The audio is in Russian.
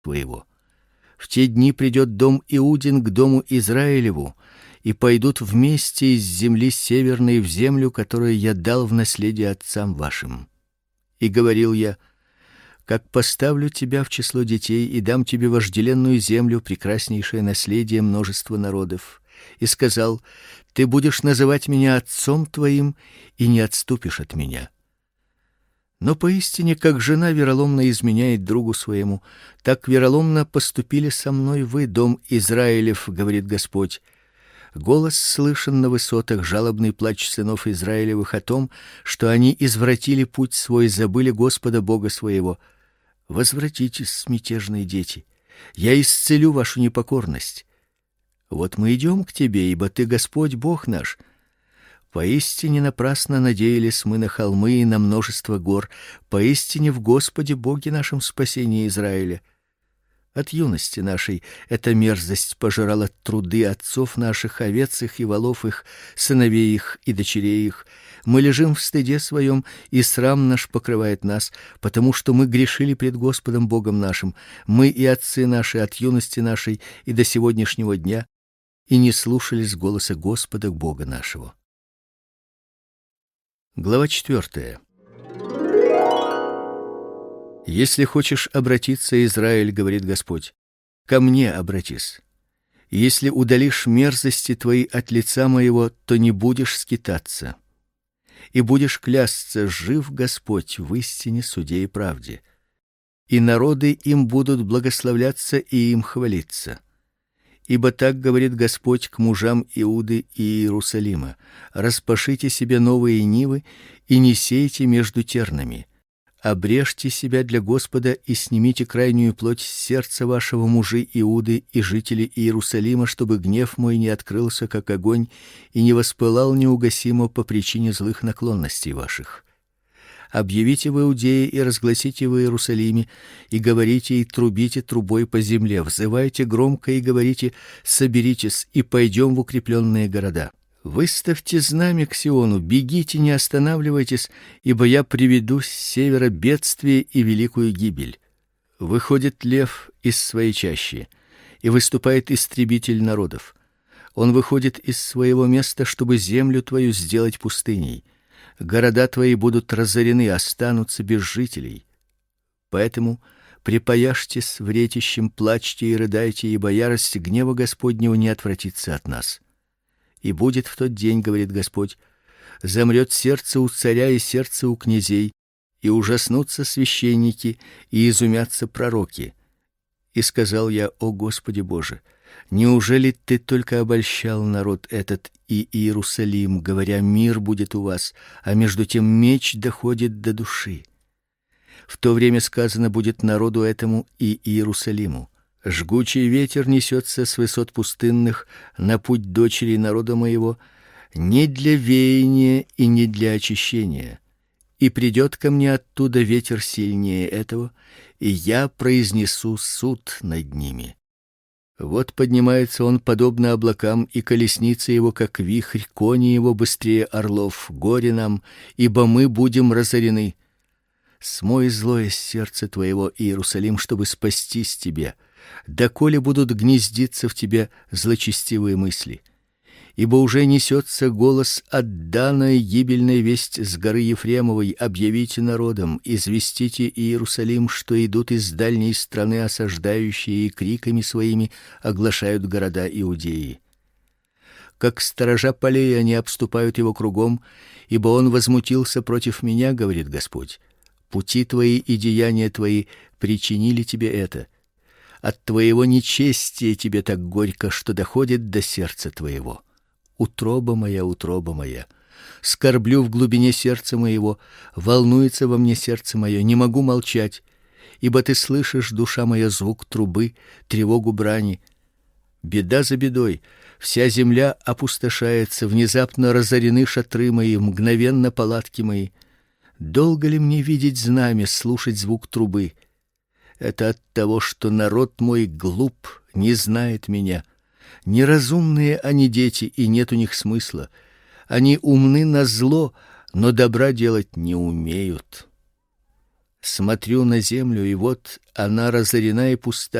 твоего. В те дни придет дом Иудин к дому Израилеву, и пойдут вместе из земли северной в землю, которую я дал в наследие отцам вашим. И говорил я: как поставлю тебя в число детей и дам тебе вожделенную землю, прекраснейшее наследие множества народов. И сказал: ты будешь называть меня отцом твоим и не отступишь от меня. Но поистине, как жена вероломно изменяет другу своему, так вероломно поступили со мной вы, дом Израилев, говорит Господь. Голос слышен на высотах, жалобный плач сынов Израилевых о том, что они извратили путь свой, забыли Господа Бога своего. Возвратитесь, мятежные дети, я исцелю вашу непокорность. Вот мы идем к тебе, ибо ты Господь Бог наш. Поистине напрасно надеялись мы на холмы и на множество гор, поистине в Господе Боге нашем спасении Израиля. От юности нашей эта мерзость пожирала труды отцов наших, овец их и волов их, сыновей их и дочерей их. Мы лежим в стыде своем, и срам наш покрывает нас, потому что мы грешили пред Господом Богом нашим, мы и отцы наши от юности нашей и до сегодняшнего дня, и не слушались голоса Господа Бога нашего. Глава 4. Если хочешь обратиться, Израиль, говорит Господь, ко мне обратись. Если удалишь мерзости твои от лица моего, то не будешь скитаться. И будешь клясться: жив Господь в истине, суде и правде. И народы им будут благословляться и им хвалиться. Ибо так говорит Господь к мужам Иуды и Иерусалима: распашите себе новые нивы и не сейте между тернами. Обрежьте себя для Господа и снимите крайнюю плоть с сердца вашего, мужи Иуды и жители Иерусалима, чтобы гнев мой не открылся, как огонь, и не воспылал неугасимо по причине злых наклонностей ваших. Объявите в Иудее и разгласите в Иерусалиме, и говорите и трубите трубой по земле, взывайте громко и говорите: соберитесь и пойдем в укрепленные города. Выставьте знамя к Сиону, бегите, не останавливайтесь, ибо я приведу с севера бедствие и великую гибель. Выходит лев из своей чащи, и выступает истребитель народов. Он выходит из своего места, чтобы землю твою сделать пустыней. Города твои будут разорены, останутся без жителей. Поэтому припаяшьтесь в ретищем, плачьте и рыдайте, ибо ярость гнева Господнего не отвратится от нас. И будет в тот день, говорит Господь, замрет сердце у царя и сердце у князей, и ужаснутся священники, и изумятся пророки. И сказал я: о Господи Боже, неужели ты только обольщал народ этот и Иерусалим, говоря: мир будет у вас, а между тем меч доходит до души? В то время сказано будет народу этому и Иерусалиму: жгучий ветер несется с высот пустынных на путь дочери народа моего, не для веяния и не для очищения. И придет ко мне оттуда ветер сильнее этого, и я произнесу суд над ними. Вот поднимается он подобно облакам, и колесница его как вихрь, кони его быстрее орлов. Горе нам, ибо мы будем разорены. Смой злое с сердца твоего, Иерусалим, чтобы спастись тебе. Доколе будут гнездиться в тебе злочестивые мысли? Ибо уже несется голос от Дана, гибельная весть с горы Ефремовой: объявите народам, известите Иерусалим, что идут из дальней страны осаждающие, и криками своими оглашают города Иудеи. Как сторожа полей они обступают его кругом, ибо он возмутился против меня, говорит Господь. Пути твои и деяния твои причинили тебе это. От твоего нечестия тебе так горько, что доходит до сердца твоего. Утроба моя, скорблю в глубине сердца моего, волнуется во мне сердце мое, не могу молчать, ибо ты слышишь, душа моя, звук трубы, тревогу брани. Беда за бедой, вся земля опустошается, внезапно разорены шатры мои, мгновенно палатки мои. Долго ли мне видеть знамя, слушать звук трубы? Это от того, что народ мой глуп, не знает меня. Неразумные они дети, и нет у них смысла. Они умны на зло, но добра делать не умеют. Смотрю на землю, и вот она разорена и пуста.